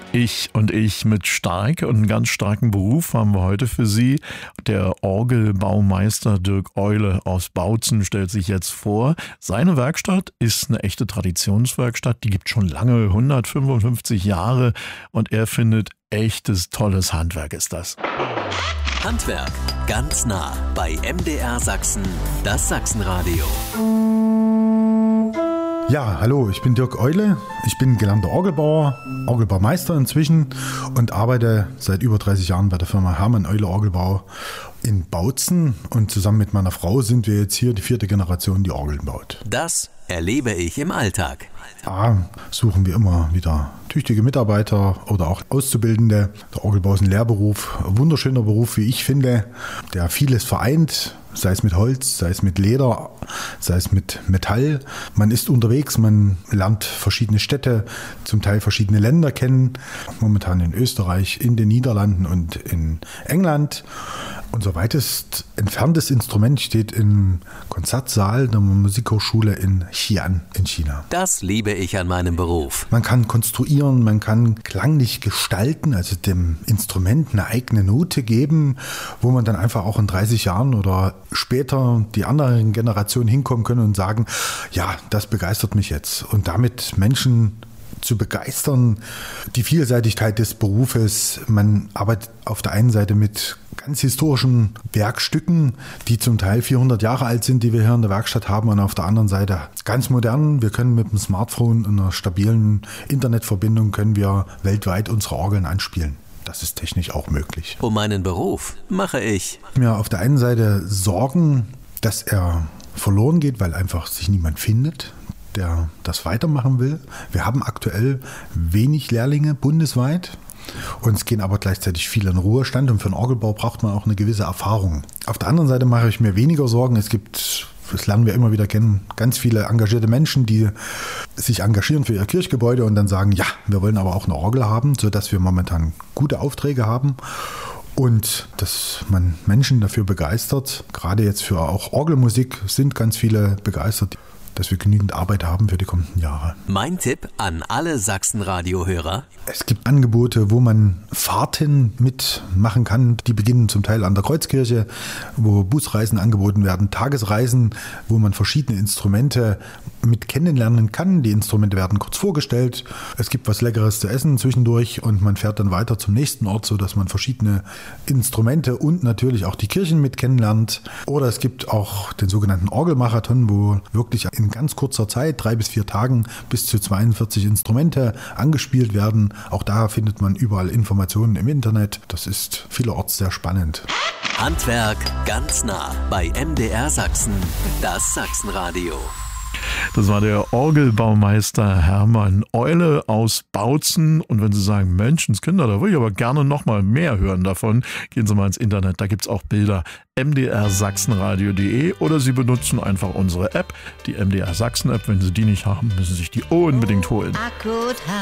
Ich mit Stark und einen ganz starken Beruf haben wir heute für Sie. Der Orgelbaumeister Dirk Eule aus Bautzen stellt sich jetzt vor. Seine Werkstatt ist eine echte Traditionswerkstatt, die gibt schon lange, 155 Jahre und er findet echtes, tolles Handwerk ist das. Handwerk ganz nah bei MDR Sachsen, das Sachsenradio. Ja, hallo, ich bin Dirk Eule. Ich bin gelernter Orgelbauer, Orgelbaumeister inzwischen und arbeite seit über 30 Jahren bei der Firma Hermann Eule Orgelbau in Bautzen. Und zusammen mit meiner Frau sind wir jetzt hier die 4. Generation, die Orgeln baut. Das erlebe ich im Alltag. Da suchen wir immer wieder tüchtige Mitarbeiter oder auch Auszubildende. Der Orgelbau ist ein Lehrberuf, ein wunderschöner Beruf, wie ich finde, der vieles vereint. Sei es mit Holz, sei es mit Leder, sei es mit Metall. Man ist unterwegs, man lernt verschiedene Städte, zum Teil verschiedene Länder kennen. Momentan in Österreich, in den Niederlanden und in England. Unser weitest entferntes Instrument steht im Konzertsaal der Musikhochschule in Xi'an in China. Das liebe ich an meinem Beruf. Man kann konstruieren, man kann klanglich gestalten, also dem Instrument eine eigene Note geben, wo man dann einfach auch in 30 Jahren oder später die anderen Generationen hinkommen können und sagen, ja, das begeistert mich jetzt. Und damit Menschen zu begeistern, die Vielseitigkeit des Berufes. Man arbeitet auf der einen Seite mit ganz historischen Werkstücken, die zum Teil 400 Jahre alt sind, die wir hier in der Werkstatt haben, und auf der anderen Seite ganz modern. Wir können mit dem Smartphone und einer stabilen Internetverbindung können wir weltweit unsere Orgeln anspielen. Das ist technisch auch möglich. Um meinen Beruf mache ich mir auf der einen Seite Sorgen, dass er verloren geht, weil einfach sich niemand findet, der das weitermachen will. Wir haben aktuell wenig Lehrlinge bundesweit. Uns gehen aber gleichzeitig viele in Ruhestand und für den Orgelbau braucht man auch eine gewisse Erfahrung. Auf der anderen Seite mache ich mir weniger Sorgen. Das lernen wir immer wieder kennen, ganz viele engagierte Menschen, die sich engagieren für ihr Kirchgebäude und dann sagen, ja, wir wollen aber auch eine Orgel haben, sodass wir momentan gute Aufträge haben. Und dass man Menschen dafür begeistert, gerade jetzt für auch Orgelmusik sind ganz viele begeistert, dass wir genügend Arbeit haben für die kommenden Jahre. Mein Tipp an alle Sachsen-Radio-Hörer: Es gibt Angebote, wo man Fahrten mitmachen kann. Die beginnen zum Teil an der Kreuzkirche, wo Busreisen angeboten werden, Tagesreisen, wo man verschiedene Instrumente mit kennenlernen kann. Die Instrumente werden kurz vorgestellt. Es gibt was Leckeres zu essen zwischendurch und man fährt dann weiter zum nächsten Ort, sodass man verschiedene Instrumente und natürlich auch die Kirchen mit kennenlernt. Oder es gibt auch den sogenannten Orgelmarathon, wo wirklich in ganz kurzer Zeit, 3 bis 4 Tagen, bis zu 42 Instrumente angespielt werden. Auch da findet man überall Informationen im Internet. Das ist vielerorts sehr spannend. Handwerk ganz nah bei MDR Sachsen, das Sachsenradio. Das war der Orgelbaumeister Hermann Eule aus Bautzen. Und wenn Sie sagen, Menschenskinder, da würde ich aber gerne noch mal mehr hören davon, gehen Sie mal ins Internet, da gibt es auch Bilder. mdrsachsenradio.de oder Sie benutzen einfach unsere App, die MDR Sachsen App. Wenn Sie die nicht haben, müssen Sie sich die unbedingt holen.